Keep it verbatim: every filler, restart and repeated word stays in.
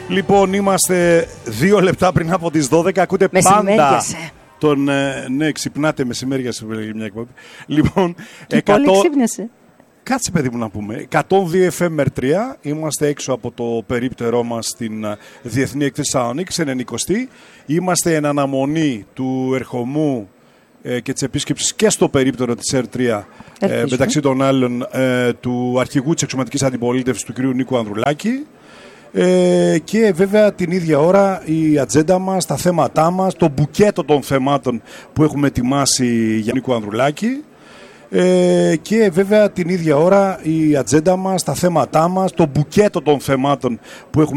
Λοιπόν, είμαστε δύο λεπτά πριν από τις δώδεκα. Ακούτε πάντα τον... Ναι, ξυπνάτε μεσημέρια σε μια εκπομπή. Λοιπόν, εκατό... πολύ ξύπνησε. Κάτσε παιδί μου να πούμε. εκατόν δύο εφ εμ τρία. Είμαστε έξω από το περίπτερό μας στην Διεθνή Έκθεση Θεσσαλονίκης, ενενηκοστή. Είμαστε εν αναμονή του ερχομού ε, και της επίσκεψης και στο περίπτερο της ερ τρία, ε, μεταξύ των άλλων ε, του αρχηγού της εξωματικής αντιπολίτευσης του κ. Νίκου Ανδρουλάκη. Ε, και βέβαια την ίδια ώρα η ατζέντα μας, τα θέματά μας, το μπουκέτο των θεμάτων που έχουμε ετοιμάσει για Νίκο Ανδρουλάκη. Ε, και βέβαια την ίδια ώρα η ατζέντα μας, τα θέματά μας, το μπουκέτο των θεμάτων που έχουμε